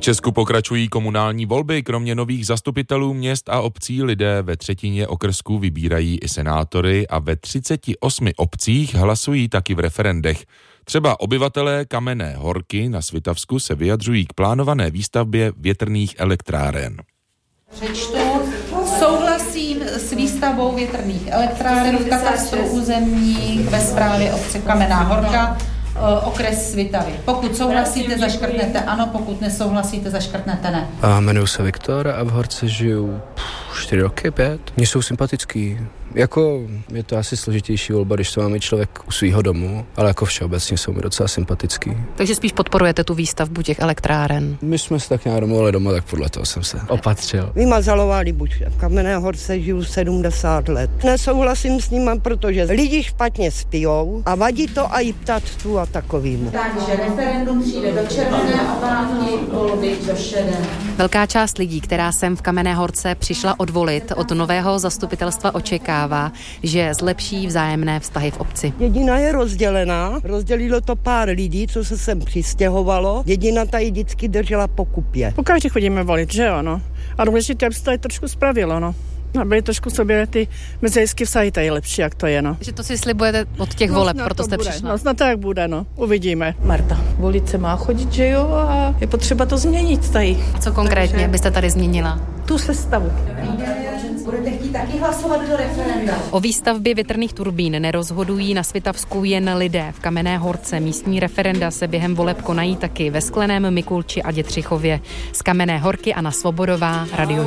Česku pokračují komunální volby. Kromě nových zastupitelů měst a obcí lidé ve třetině okrsků vybírají i senátory a ve 38 obcích hlasují taky v referendech. Třeba obyvatelé Kamenné Horky na Svitavsku se vyjadřují k plánované výstavbě větrných elektráren. Přečtu. Souhlasím s výstavbou větrných elektráren v katastru území ve správě obce Kamenná Horka, okres Svitavy. Pokud souhlasíte, zaškrtnete ano, pokud nesouhlasíte, zaškrtnete ne. Jmenuji se Viktor a v Horce žiju 4 roky, 5. Mně jsou sympatický. Je to asi složitější volba, když to máme člověk u svýho domu, ale jako všeobecně jsou mi docela sympatický. Takže spíš podporujete tu výstavbu těch elektráren? My jsme se tak nějak domluvili doma, tak podle toho jsem se opatřil. Vymazalová Libuše. V Kamenné Horce žiju 70 let. Nesouhlasím s nima, protože lidi špatně spijou a vadí to i ptactvu a takovým. Takže referendum přijde do červené a vládní volby do šedé. Velká část lidí, která sem v Kamenné Horce přišla odvolit, od nového zastupitelstva očekává, že zlepší vzájemné vztahy v obci. Dědina je rozdělená, rozdělilo to pár lidí, co se sem přistěhovalo. Dědina tady vždycky držela po kupě. Pokaždé chodíme volit, že jo, no. A důležité, aby se tady trošku spravilo, no. Aby trošku sobě ty mezejské vztahy tady lepší, jak to je, no. Že to si slibujete od těch voleb, proto jste bude. přišla. No, snad tak bude, no. Uvidíme. Marta, volit se má chodit, že jo, a je potřeba to změnit tady. A co konkrétně byste tady změnila? Tu sestavu. Budete chtít taky hlasovat do referenda? O výstavbě větrných turbín nerozhodují na Svitavsku jen lidé. V Kamenné Horce místní referenda se během voleb konají taky ve Skleném, Mikulči a Dětřichově. Z Kamenné Horky Anna Svobodová, Radio